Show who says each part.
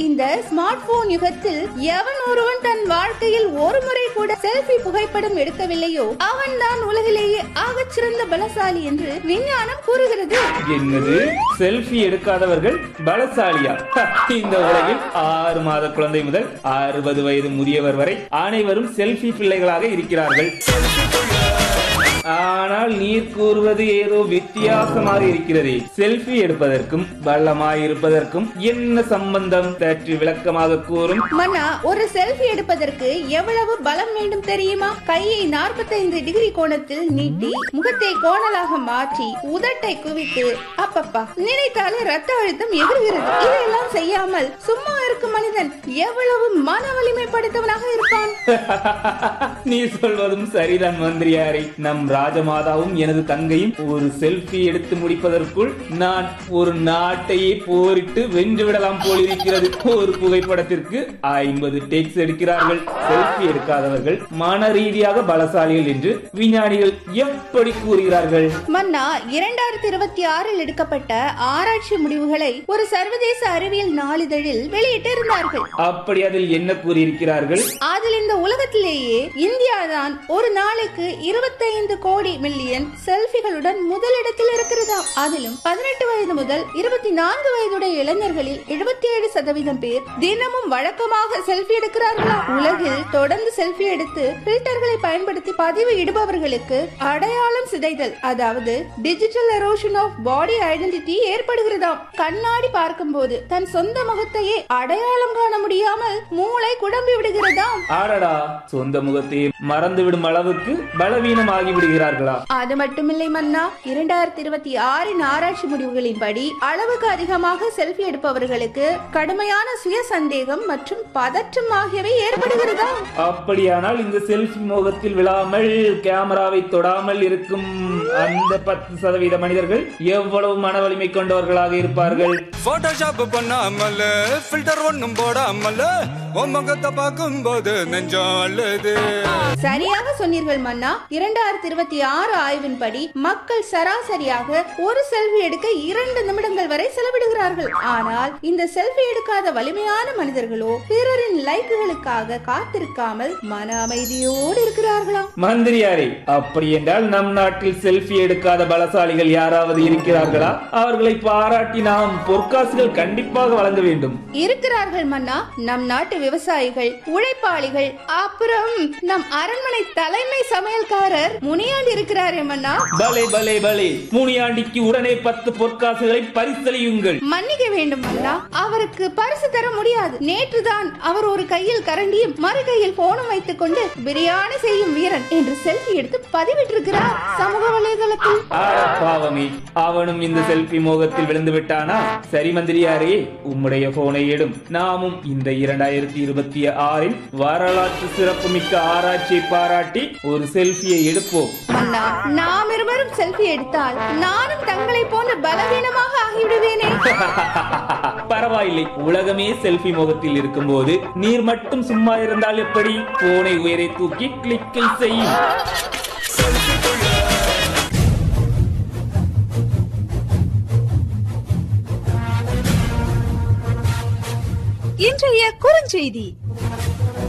Speaker 1: இந்த smart phone யுகத்தில் எவன் ஒருவன் தன் வாழ்க்கையில் ஒரு முறை கூட செல்ஃபி புகைப்படம் எடுக்கவில்லையோ அவன் தான் உலகிலேயே ஆகச் சிறந்த பலசாலி என்று விஞ்ஞானம் கூறுகிறது.
Speaker 2: என்னது, செல்ஃபி எடுக்காதவர்கள் பலசாலியா? இந்த உலகில் 6 மாத குழந்தை முதல் 60 வயது முதியவர் வரை அனைவரும் செல்ஃபி பிள்ளைகளாக இருக்கிறார்கள். ஆனால் நீர் கூறுவது ஏதோ வித்தியாசமாக இருக்கிறதே. செல்ஃபி எடுப்பதற்கும் பள்ளமாயிருப்பதற்கும் என்ன சம்பந்தம்? சற்று விளக்கமாக கூறும்.
Speaker 1: மன்னா, ஒரு செல்ஃபி எடுப்பதற்கு எவ்வளவு பலம் வேண்டும் தெரியுமா? கையை 45 டிகிரி கோணத்தில் நீட்டி முகத்தை கோணலாக மாற்றி உதட்டை குவித்து அப்பப்பா நினைத்தாலே ரத்த அழுத்தம் எகிறுகிறது. இதெல்லாம் செய்யாமல் சும்மா இருக்கும் மனிதன் எவ்வளவு மன வலிமை படைத்தவனாக இருப்பான்.
Speaker 2: நீ சொல்வதும் சரிதான் மந்திரியாரே. நம் ராஜமாதாவும் எனது தங்கையும் ஒரு செல்ஃபி எடுத்து முடிப்பதற்குள் நான் ஒரு நாட்டையே போரிட்டு வென்று விடலாம் போலிருக்கிறது. ஒரு புகைப்படத்திற்கு 50 டேக்ஸ் எடுக்கிறார்கள். செல்ஃபி எடுக்காதவர்கள் மன ரீதியாக பலசாலிகள் என்று விஞ்ஞானிகள் எப்படி கூறுகிறார்கள்?
Speaker 1: மன்னா, 2026 எடுக்கப்பட்ட ஆராய்ச்சி முடிவுகளை ஒரு சர்வதேச அறிவியல் நாளிதழில் வெளியிட்டிருந்தார்கள்.
Speaker 2: அப்படி அதில் என்ன கூறியிருக்கிறார்கள்?
Speaker 1: அதில் இந்த உலகத்திலேயே இந்தியாதான் ஒரு நாளைக்கு 25 கோடி மில்லியன் செல்ஃபிகளுடன் முதலிடத்தில் இருக்கிறதாம். அதிலும் 18 வயது முதல் 24 வயதுடைய இளைஞர்களில் 77% பேர் தினமும் வழக்கமாக செல்ஃபி எடுக்கிறார்களாம். உலகில் தொடர்ந்து செல்ஃபி எடுத்து பில்டர்களை பயன்படுத்தி பதிவு இடுபவர்களுக்கு அடையாளம் சிதைதல், அதாவது digital erosion of body identity ஏற்படுகிறதாம். கண்ணாடி பார்க்கும் போது தன் சொந்த முகத்தையே அடையாளம் காண முடியாமல் மூளை குழம்பி விடுகிறதாம்.
Speaker 2: ஆடடா, சொந்த முகத்தை மறந்துவிடும் அளவுக்கு பலவீனமாகி விடுகிறார்களா?
Speaker 1: அது மட்டுமில்லை மன்னா, 2026 ஆராய்ச்சி முடிவுகளின்படி அளவுக்கு அதிகமாக செல்ஃபி எடுப்பவர்களுக்கு கடுமையான சுய சந்தேகம் மற்றும் பதற்றம் ஆகியவை ஏற்படுகிறதா?
Speaker 2: அப்படியானால் இந்த செல்ஃபி மோகத்தில் விழாமல் கேமராவை தொடாமல் இருக்கும் அந்த 10% மனிதர்கள் எவ்வளவு மன வலிமை கொண்டவர்களாக இருப்பார்கள்?
Speaker 3: போட்டோஷாப் பண்ணாமல் ஃபில்டர் ஒண்ணும் போடாமல் முகத்தை பார்க்கும் போது நெஞ்சம் அழுது.
Speaker 1: சரியாக சொன்னீர்கள் மன்னா. 2026 ஆய்வின்படி மக்கள் சராசரியாக ஒரு செல்ஃபி எடுக்க 2 நிமிடங்கள் வரை செலவிடுகிறார்கள். ஆனால் இந்த செல்ஃபி எடுக்காத வலிமையான மனிதர்களோ பிறரின் லைக்குகளுக்காக காத்திருக்காமல் மன அமைதியோடு இருக்கிறார்களாம்.
Speaker 2: மந்திரியாரே, அப்படி என்றால் நம் நாட்டில் செல்ஃபி எடுக்காத பலசாலிகள் யாராவது இருக்கிறார்களா? அவர்களை பாராட்டி நாம் பொற்காசுகள் கண்டிப்பாக வழங்க வேண்டும்.
Speaker 1: இருக்கிறார்கள் மன்னா. நம் நாட்டு விவசாயிகள், உழைப்பாளிகள், அப்புறம் நம் அரண்மனை தலைமை சமையல்காரர் முனியாண்டி இருக்கிறாரே மன்னா.
Speaker 2: பலே பலே பலே, முனியாண்டிக்கு உடனே 10 பொற்காசுகளை பரிசளியுங்கள்.
Speaker 1: மன்னிக்க வேண்டும் மன்னா, அவருக்கு பரிசு தர முடியாது. நேற்றுதான் அவர் ஒரு கையில் கரண்டியும் மறு கையில் போனும் வைத்துக் கொண்டு பிரியாணி செய்யும் வீரன் என்று செல்ஃபி எடுத்து பதிவிட்டிருக்கிறார் சமூக வலைதளத்தில்.
Speaker 2: பாவமே, அவனும் இந்த செல்ஃபி மோகத்தில் விழுந்து விட்டானா? சரி மந்திரியாரே, உம்முடைய போனை எடும். நாமும் இந்த 2026 வரலாற்று சிறப்புமிக்க ஆராய்ச்சியை பாராட்டி ஒரு செல்ஃபியை எடுப்போம்.
Speaker 1: மன்னா, நாம் இருவரும் செல்ஃபி எடுத்தால் நானும் தங்களை போன்ற பலவீனமாக ஆகிவிடுவேனே.
Speaker 2: பரவாயில்லை, உலகமே செல்ஃபி மோகத்தில் இருக்கும் போது நீர் மட்டும் சும்மா இருந்தால் எப்படி? போனை உயரை தூக்கி கிளிக்கை செய்யும்.
Speaker 4: இன்றைய குறுஞ்செய்தி.